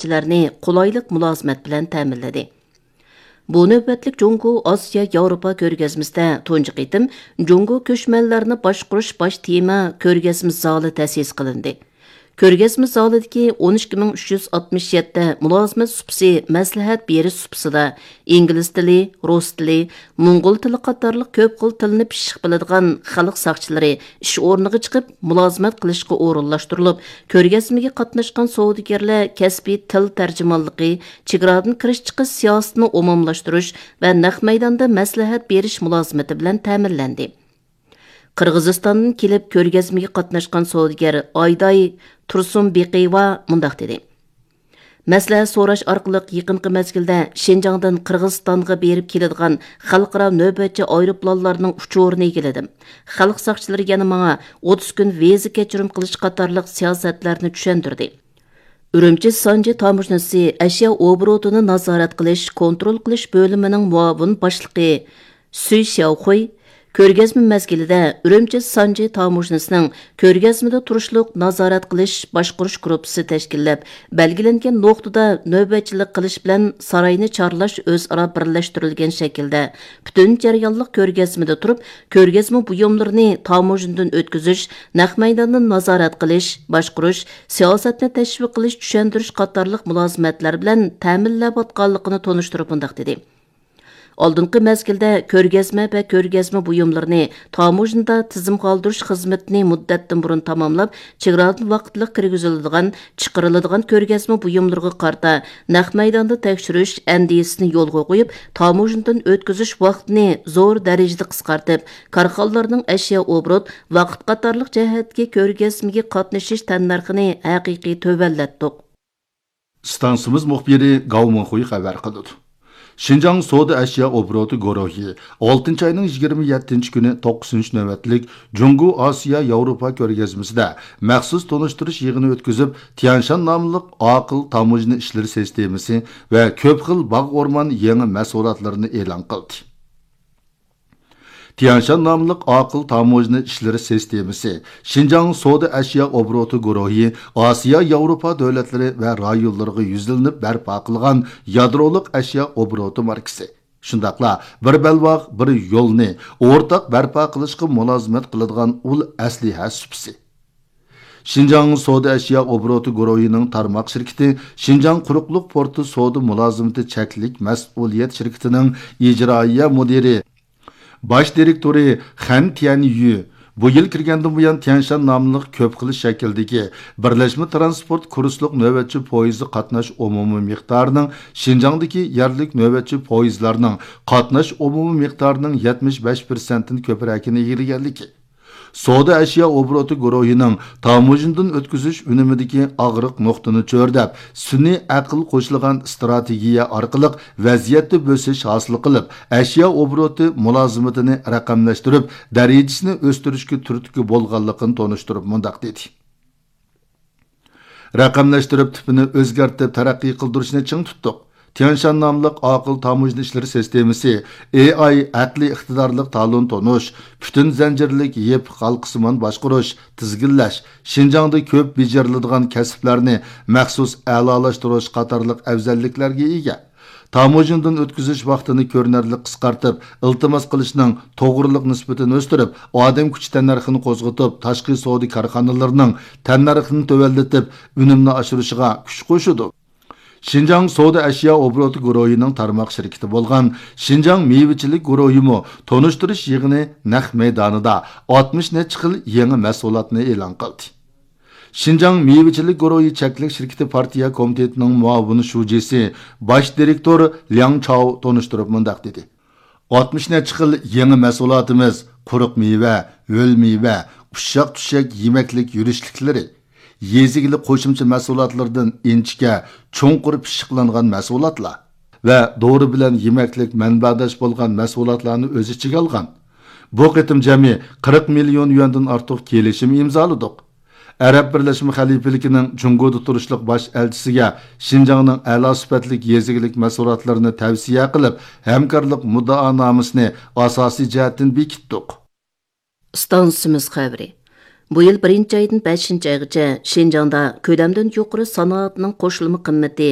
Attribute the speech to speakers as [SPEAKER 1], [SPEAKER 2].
[SPEAKER 1] səyahətçilərini qolaylıq mülazimət bilan təminlədi. Bu növbətlik Cungo Asiya Avropa ko'rgazmasida tunji qitim Cungo ko'chmanlarni boshqarish bosh tema ko'rgazma zali ta'sis qilindi. Ko'rgazma zalidagi 12367 mulozimat supsi maslahat berish supsida ingliz tili, rus tili, mo'ng'ul tili qatorliq ko'p xil tilni pishiq biladigan xalq soqchilari ish o'rniga chiqib mulozimat qilishga o'rinlashtirilib, ko'rgazmaga qatnashgan savdogarlar kasbiy til tarjimonligi, chegaradan kirish-chiqish siyosatini umumlashtirish va naq maydonda maslahat berish mulozimati bilan ta'minlandi. Qirg'izistondan kelib ko'rgazmaga qatnashgan savdogar Ayday Tursunbekova mundaq dedi. Maslahat so'rash orqali yaqinqi mezgilda Şinjandan Qirg'izistonga berib keladigan xalqaro navbatchi aeroplanlarning uchurini egiladim. Xalq soqchilari yana menga 30 kun viza kechirim qilish qatorliq siyosatlarni tushuntirdi. Urumchi Sanji tamojnasi ashyo obrotini nazorat qilish, kontrol qilish bo'limining muavin boshlig'i Suy Xiaohui ko'rgazma mezgilida Urumchi Sanji tamojnasining ko'rgazmada turishliq nazorat qilish boshqarish gruppasi tashkillab, belgilangan nuqtada navbatchilik qilish bilan saroyni chorlash o'zaro birlashtirilgan shaklda butun jarayonliq ko'rgazmada turib, ko'rgazma buyumlarini tamojnadan o'tkazish, naq maydonni nazorat qilish, boshqarish, siyosatni tashviq qilish, tushuntirish qatorliq mulozimatlar bilan ta'minlab o'tganligini tonishtirib bundoq dedi. Oldingi mezgilda ko'rgazma va ko'rgazma buyumlarini tamojnada tizim qoldirish xizmatini muddatdan burun tamomlab, chegaradan vaqtliq kirgiziladigan, chiqariladigan ko'rgazma buyumlariga qarta naq maydonda tekshirish andisini yo'lga qo'yib, tamojnadan o'tkazish vaqtini zo'r darajada qisqartib, korxonalarning ashyo obrot vaqt qatorliq jihatga ko'rgazmaga qatnashish tannarxini haqiqiy tövallatdik.
[SPEAKER 2] Stansimiz muxbiri Gavmonxo'y xabar qildi. Şinjan Soda Ashyo Obroti Guruhi 6 ayning 27 kuni 9 navbatlik Jungo Asiya Yevropa ko'rgazmasida maxsus tonishtirish yig'ini o'tkazib, Tianshan nomli aql tamojna ishlari sistemasi va ko'p xil bog' o'rmon yangi mas'uliyatlarini e'lon qildi. Tianshan nomli aql tamojna ishlari sistemasi Şinjan Soda Ashyo Obroti Guruhi Asiya Yevropa davlatlari va rayonlariga yuzlanib barpo qilgan yadrolik ashyo obroti markasi. Shundaqla bir balvoq bir yo'lni o'rtaq barpo qilishga mulozimat qiladigan ul asliha supsi. Şinjan Soda Ashyo Obroti Guruhining tarmoq shirkati Şinjan quruqliq porti soda mulozimati cheklik mas'uliyat shirkatining ijroiya mudiri Baş direktori Xan Tianyu bu yil kirgandan buyon Tianshan nomli ko'p xil shakldagi birlashma transport kursliq navbatchi poyezdi qatnash umumiy miqdorining Şinjandagi yerlik navbatchi poyezdlarning qatnash umumiy miqdorining 75%ni ko'pragini egallaganligi. Soda ashyo obroti guruhining tamojnadan o'tkazish unumidagi og'riq nuqtani cho'rdab, sun'iy aql qo'shilgan strategiya orqali vaziyatni bo'sish hosil qilib, ashyo obroti mulozimatini raqamlashtirib, darajasini o'stirishga turtki bo'lganligini tonishtirib mundaq dedi. Raqamlashtirib tipini o'zgartirib taraqqiy qildirishni ching tutdik. Tianshan nomli aql tamojna ishlari sistemasi AI aqli iqtidorli talon tonish, butun zanjirlik yep xalqsimon boshqarish, tizginlash, Şinjanda ko'p bejariladigan kasblarni maxsus a'lolashtirish qatorliq afzalliklarga ega. Tamojnadan o'tkazish vaqtini ko'rinarli qisqartib, iltimos qilishning to'g'riliq nisbatini o'stirib, odam kuch tannarxini qo'zg'atib, tashqi savdo korxonalarining tannarxini to'vallatib, unumni oshirishiga kuch qo'shadi. Şinjan Soda Ashyo Obroti guruhining tarmoq shirkati bo'lgan Şinjan Meyvechilik guruhimi tonishtirish yig'ini naq maydonida 60 necha xil yangi mas'uliyatni e'lon qildi. Şinjan Meyvechilik guruhi cheklik shirkati partiya komitetining muavin shujisi bosh direktor Liang Chao tonishtirib mundaq dedi. 60 necha xil yangi mas'uliyatimiz quruq meva, o'l meva, ushshaq-tushshaq yemeklik yurishliklari yezigili qo'shimcha mas'uliyatlardan inchga cho'nqur pishiqlangan mas'uliyatlar va doğru bilan yemaklik manbadash bo'lgan mas'uliyatlarni o'z ichiga olgan. Bu qitim jami 40 million yuandan ortiq kelishim imzoladik. Arab Birlashma Xalifaligining Jungoda turishliq bosh elchisiga Şinjanning a'lo sifatli yezigilik mas'uliyatlarini tavsiya qilib, hamkorlik muddaonomasini asosiy jihatdan bekitdik.
[SPEAKER 1] Stansimiz xabari. Bu yil 1 aydan 5 oygacha Şinjanda ko'lamdan yuqori sanoatning qo'shilma qimmati